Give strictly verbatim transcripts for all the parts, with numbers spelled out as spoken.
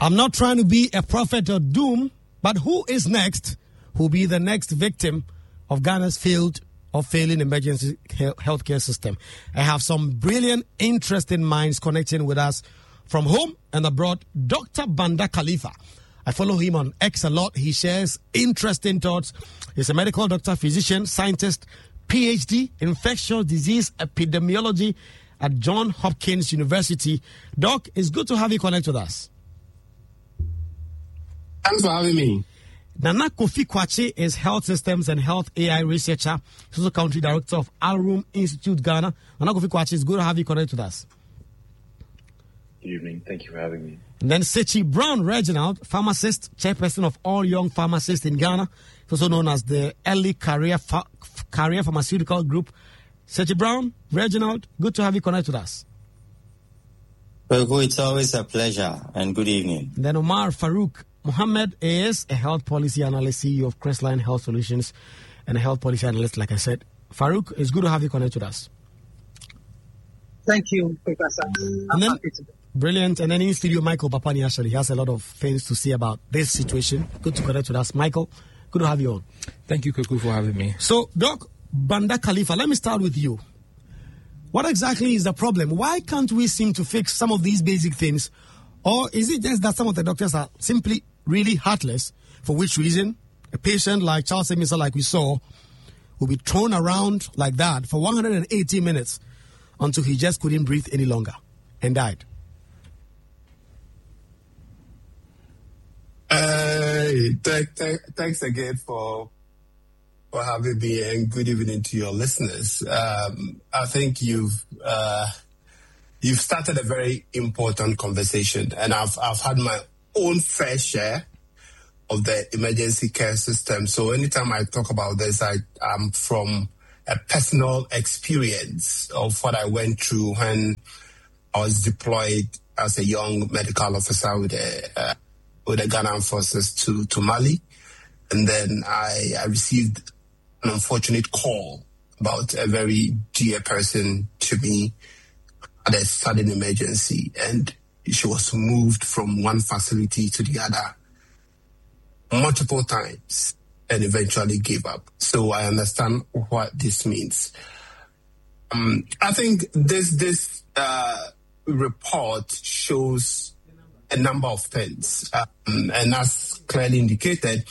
I'm not trying to be a prophet of doom, but who is next? Who will be the next victim of Ghana's failed or failing emergency healthcare system? I have some brilliant, interesting minds connecting with us from home and abroad. Doctor Banda Khalifa. I follow him on X a lot. He shares interesting thoughts. He's a medical doctor, physician, scientist, P H D, infectious disease epidemiology at Johns Hopkins University. Doc, it's good to have you connect with us. Thanks for having me. Nana Kofi Kwache is health systems and health A I researcher. He's also country director of Alrum Institute, Ghana. Nana Kofi Kwache, it's good to have you connect with us. Good evening. Thank you for having me. And then Sechi Brown Reginald, pharmacist, chairperson of All Young Pharmacists in Ghana. He's also known as the Early Career Ph- Career Pharmaceutical Group. Sechi Brown Reginald, good to have you connect with us. Well, it's always a pleasure, and good evening. And then Omar Farouk Mohammed is a health policy analyst, C E O of Crestline Health Solutions, and a health policy analyst, like I said. Farouk, it's good to have you connect with us. Thank you, Professor. I'm and then, happy to be. Brilliant. And then in studio, Michael Papani actually he has a lot of things to say about this situation. Good to connect with us. Michael, good to have you on. Thank you, Kuku, for having me. So, Doc Banda Khalifa, let me start with you. What exactly is the problem? Why can't we seem to fix some of these basic things? Or is it just that some of the doctors are simply really heartless? For which reason a patient like Charles Emisa, like we saw, will be thrown around like that for one hundred eighty minutes until he just couldn't breathe any longer and died. Uh, th- th- thanks again for for having me, and good evening to your listeners. Um, I think you've uh, you've started a very important conversation, and I've I've had my own fair share of the emergency care system. So anytime I talk about this, I am from a personal experience of what I went through when I was deployed as a young medical officer with the uh, with the Ghana forces to, to Mali. And then I, I received an unfortunate call about a very dear person to me at a sudden emergency. And she was moved from one facility to the other multiple times and eventually gave up. So I understand what this means. Um, I think this this uh, report shows a number of things, um, and as clearly indicated,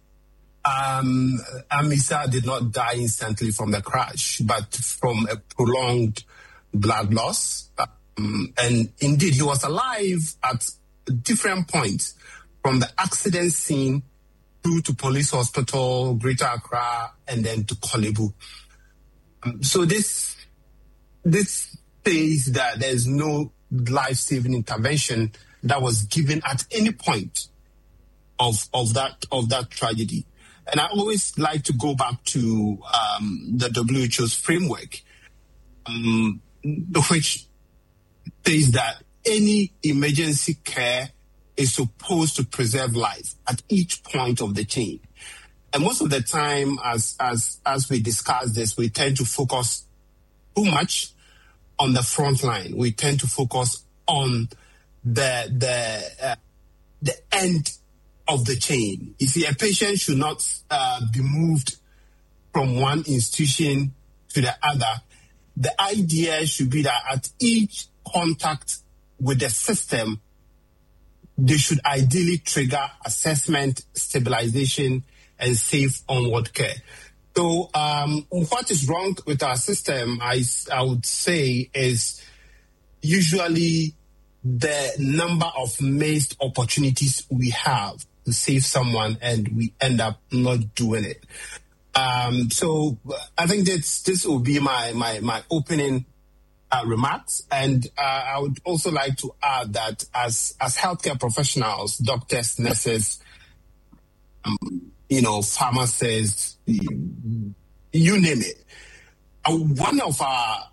um, Emisa did not die instantly from the crash, but from a prolonged blood loss. Um, and indeed, he was alive at different points, from the accident scene through to police hospital, Greater Accra, and then to Korle Bu. Um, so this this says that there's no life-saving intervention that was given at any point of of that of that tragedy. And I always like to go back to um, the W H O's framework, um, which says that any emergency care is supposed to preserve life at each point of the chain. And most of the time, as as as we discuss this, we tend to focus too much on the front line. We tend to focus on the the uh, the end of the chain. You see, a patient should not uh, be moved from one institution to the other. The idea should be that at each contact with the system, they should ideally trigger assessment, stabilization, and safe onward care. So um, what is wrong with our system, I, I would say, is usually the number of missed opportunities we have to save someone, and we end up not doing it. Um, so I think this this will be my my my opening uh, remarks, and uh, I would also like to add that as as healthcare professionals, doctors, nurses, um, you know, pharmacists, you, you name it, uh, one of our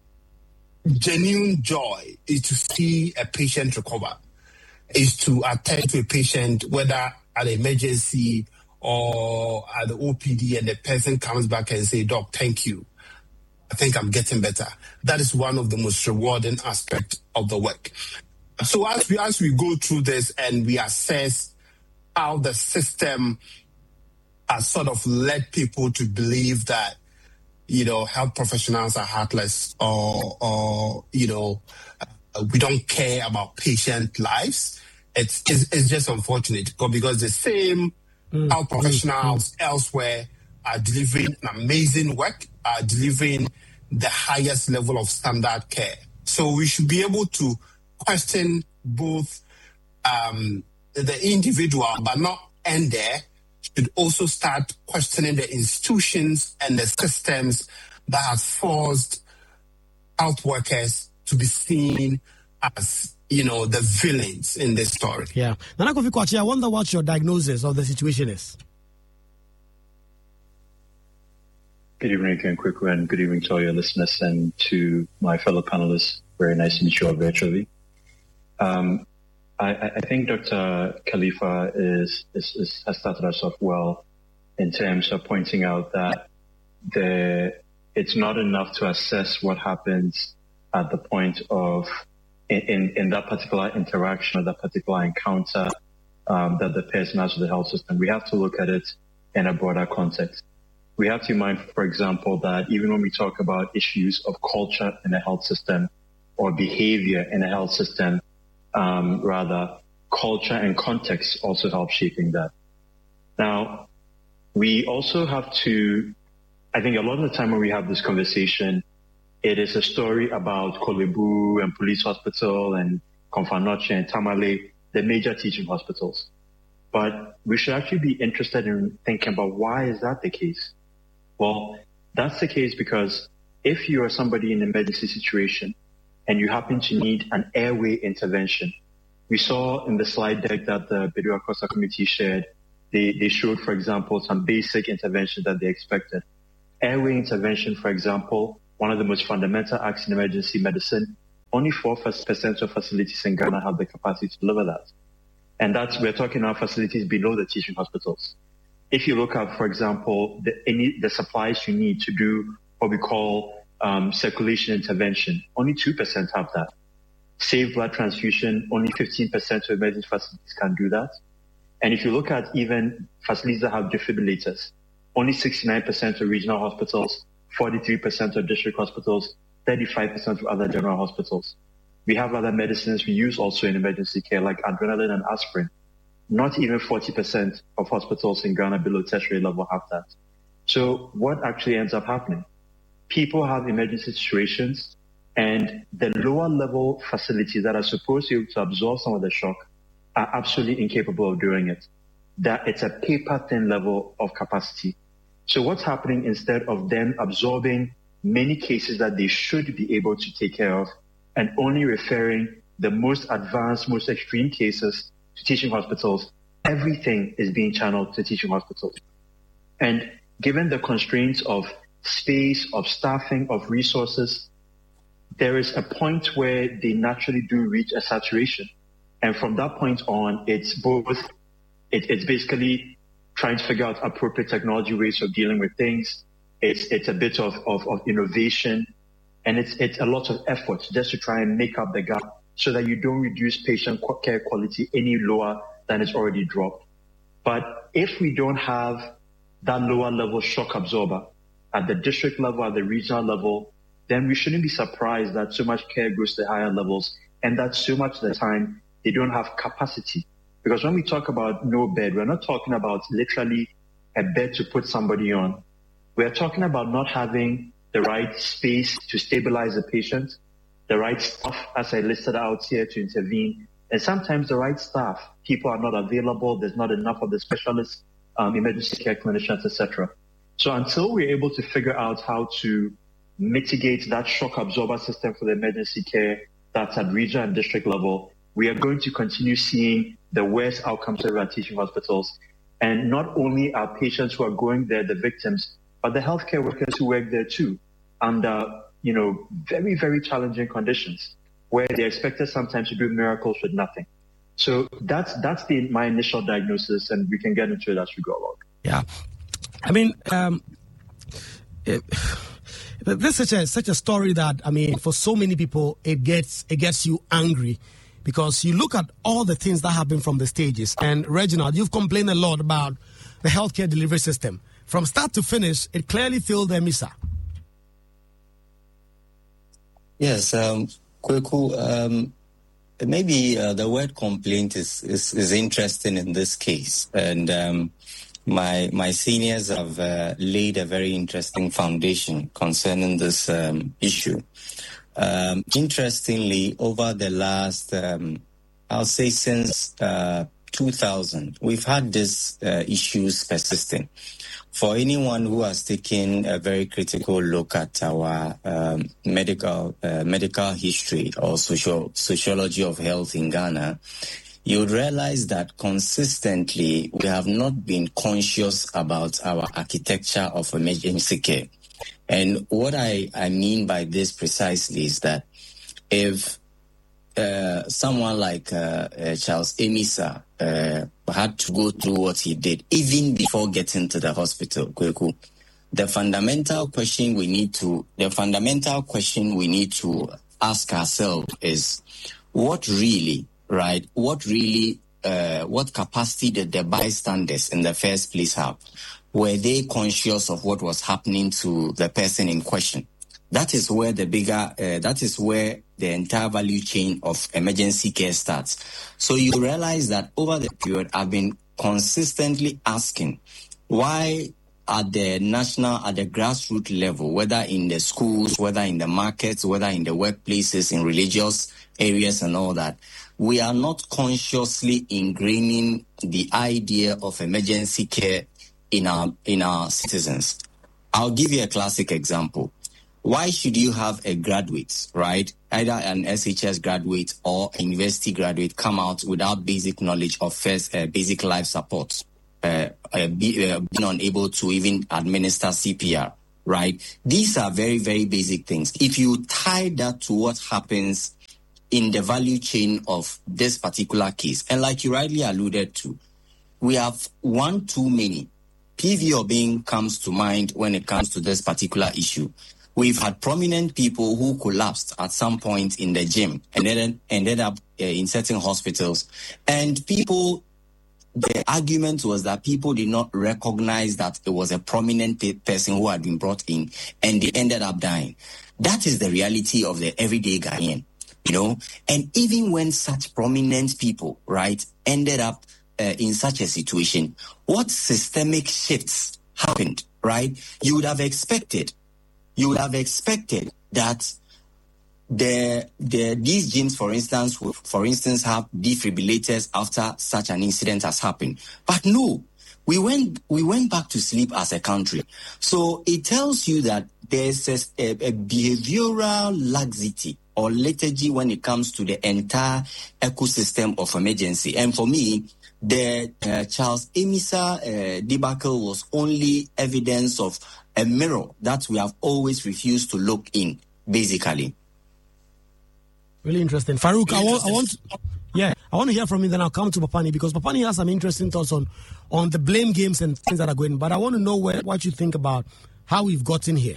genuine joy is to see a patient recover, is to attend to a patient, whether at emergency or at the O P D, and the person comes back and say, "Doc, thank you. I think I'm getting better." That is one of the most rewarding aspects of the work. So as we as we go through this and we assess how the system has sort of led people to believe that, you know, health professionals are heartless, or, or you know, uh, we don't care about patient lives. It's, it's, it's just unfortunate because the same mm, health professionals mm, mm. elsewhere are delivering an amazing work, are delivering the highest level of standard care. So we should be able to question both um, the individual, but not end there. Should also start questioning the institutions and the systems that have forced health workers to be seen as, you know, the villains in this story. Yeah. Nana Kofi Kwakye, I wonder what your diagnosis of the situation is. Good evening, Ken Kweku, and good evening to all your listeners and to my fellow panelists. Very nice to meet you all virtually. Um, I, I think Doctor Khalifa is, is, is, has started us off well in terms of pointing out that the, it's not enough to assess what happens at the point of in, in, in that particular interaction or that particular encounter um, that the person has with the health system. We have to look at it in a broader context. We have to mind, for example, that even when we talk about issues of culture in the health system or behavior in the health system, um, rather, culture and context also help shaping that. Now, we also have to, I think a lot of the time when we have this conversation, it is a story about Korle Bu and Police Hospital and Komfo Anokye and Tamale, the major teaching hospitals. But we should actually be interested in thinking about why is that the case? Well, that's the case because if you are somebody in an emergency situation and you happen to need an airway intervention, we saw in the slide deck that the Badu Akosa Committee shared, they, they showed, for example, some basic interventions that they expected. Airway intervention, for example, one of the most fundamental acts in emergency medicine, only four percent of facilities in Ghana have the capacity to deliver that. And that's, we're talking about facilities below the teaching hospitals. If you look at, for example, the, any, the supplies you need to do what we call um, circulation intervention, only two percent have that. Safe blood transfusion, only fifteen percent of emergency facilities can do that. And if you look at even facilities that have defibrillators, only sixty-nine percent of regional hospitals, forty-three percent of district hospitals, thirty-five percent of other general hospitals. We have other medicines we use also in emergency care, like adrenaline and aspirin. Not even forty percent of hospitals in Ghana below tertiary level have that. So what actually ends up happening? People have emergency situations, and the lower level facilities that are supposed to be able to absorb some of the shock are absolutely incapable of doing it. That it's a paper thin level of capacity. So what's happening, instead of them absorbing many cases that they should be able to take care of and only referring the most advanced, most extreme cases to teaching hospitals, everything is being channeled to teaching hospitals. And given the constraints of space, of staffing, of resources, there is a point where they naturally do reach a saturation. And from that point on, it's both, it, it's basically trying to figure out appropriate technology ways of dealing with things. It's it's a bit of, of, of innovation, and it's it's a lot of effort just to try and make up the gap so that you don't reduce patient care quality any lower than it's already dropped. But if we don't have that lower level shock absorber at the district level, at the regional level, then we shouldn't be surprised that so much care goes to higher levels and that so much of the time they don't have capacity. Because when we talk about no bed, we're not talking about literally a bed to put somebody on. We're talking about not having the right space to stabilize the patient, the right staff, as I listed out here, to intervene, and sometimes the right staff. People are not available. There's not enough of the specialists, um, emergency care clinicians, et cetera. So until we're able to figure out how to mitigate that shock absorber system for the emergency care that's at regional and district level, we are going to continue seeing the worst outcomes of our teaching hospitals. And not only are patients who are going there the victims, but the healthcare workers who work there too, under, you know, very, very challenging conditions where they're expected sometimes to do miracles with nothing. So that's that's the, my initial diagnosis, and we can get into it as we go along. Yeah. I mean, um, it, this is such a, such a story that, I mean, for so many people, it gets it gets you angry because you look at all the things that happen from the stages. And Reginald, you've complained a lot about the healthcare delivery system. From start to finish, it clearly failed the MISA. Yes, um, Kweku, um, maybe uh, the word complaint is, is, is interesting in this case. And um, my my seniors have uh, laid a very interesting foundation concerning this um, issue. Um, interestingly, over the last, um, I'll say since uh, two thousand, we've had these uh, issues persisting. For anyone who has taken a very critical look at our um, medical uh, medical history or social sociology of health in Ghana, you would realize that consistently we have not been conscious about our architecture of emergency care. And what I, I mean by this precisely is that if uh, someone like uh, uh, Charles Emisa uh, had to go through what he did, even before getting to the hospital, Kweku, the fundamental question we need to the fundamental question we need to ask ourselves is what really, right? What really, uh, what capacity did the bystanders in the first place have? Were they conscious of what was happening to the person in question? That is where the bigger, uh, that is where the entire value chain of emergency care starts. So you realize that over the period, I've been consistently asking why at the national, at the grassroots level, whether in the schools, whether in the markets, whether in the workplaces, in religious areas and all that, we are not consciously ingraining the idea of emergency care in our in our citizens. I'll give you a classic example. Why should you have a graduate, right, either an S H S graduate or a university graduate, come out without basic knowledge of first uh, basic life support, uh, uh, be, uh, being unable to even administer C P R, right? These are very, very basic things. If you tie that to what happens in the value chain of this particular case, and like you rightly alluded to, we have one too many. P V Obeng comes to mind when it comes to this particular issue. We've had prominent people who collapsed at some point in the gym and then ended up uh, in certain hospitals. And people, the argument was that people did not recognize that it was a prominent pe- person who had been brought in and they ended up dying. That is the reality of the everyday Ghanaian, you know. And even when such prominent people, right, ended up uh, in such a situation, what systemic shifts happened, right? You would have expected You would have expected that the the these gyms, for instance, would, for instance, have defibrillators after such an incident has happened. But no, we went we went back to sleep as a country. So it tells you that there's a, a, a behavioral laxity or lethargy when it comes to the entire ecosystem of emergency. And for me, the uh, Charles Emisa uh, debacle was only evidence of a mirror that we have always refused to look in, basically. Really interesting. Farouk, I want, I want, yeah, I want to hear from you, then I'll come to Papani, because Papani has some interesting thoughts on, on the blame games and things that are going on. But I want to know where, what you think about how we've gotten here.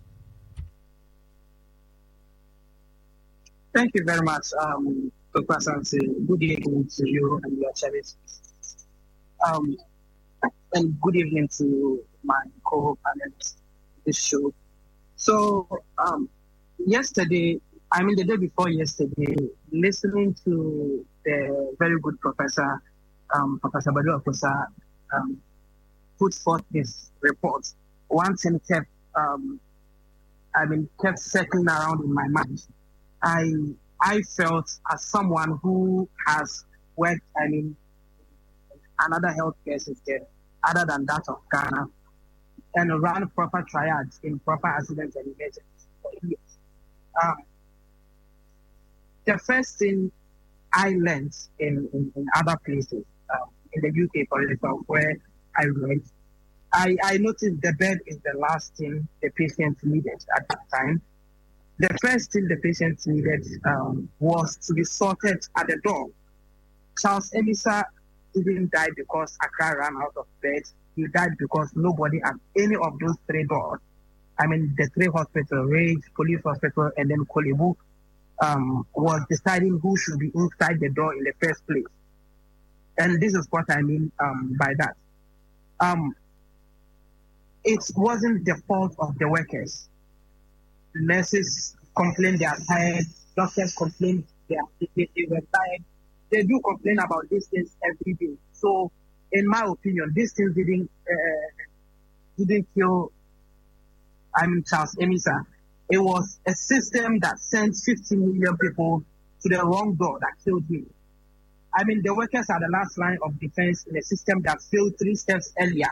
Thank you very much, um, Doctor Sansi. Good evening to you and your service. Um, and good evening to my co-panelists this show. So, um, yesterday, I mean the day before yesterday, listening to the very good professor, um, Professor Badu Akosa, um, put forth his report, one thing kept, um, I mean, kept circling around in my mind. I I felt as someone who has worked, I mean, another healthcare system other than that of Ghana, and run proper triads in proper accidents and emergencies for years. Um, the first thing I learned in, in, in other places, um, in the U K, for example, where I went, I, I noticed the bed is the last thing the patient needed at that time. The first thing the patient needed um, was to be sorted at the door. Charles Emisa didn't die because Accra ran out of bed. He died because nobody at any of those three doors, I mean the three hospitals, Rage, Police Hospital, and then Kolebu, um, was deciding who should be inside the door in the first place. And this is what I mean um, by that. Um, it wasn't the fault of the workers. Nurses complained they are tired. Doctors complained they, are, they, they were tired. They do complain about these things every day. So, in my opinion, these things didn't uh, didn't kill. I mean, Charles Emisa. It was a system that sent fifty million people to the wrong door that killed him. I mean, the workers are the last line of defense in a system that failed three steps earlier.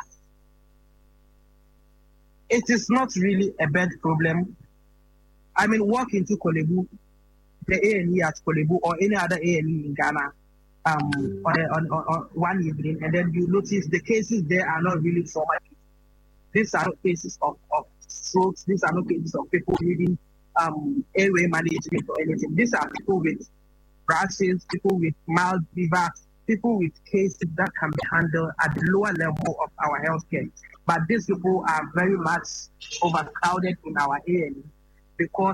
It is not really a bad problem. I mean, walk into Korle Bu, the A and E at Korle Bu, or any other A and E in Ghana um, on, a, on, on, on one evening, and then you notice the cases there are not really traumatic. These are not cases of, of strokes. These are not cases of people needing um, airway management or anything. These are people with rashes, people with mild fever, people with cases that can be handled at the lower level of our healthcare. But these people are very much overcrowded in our A and E because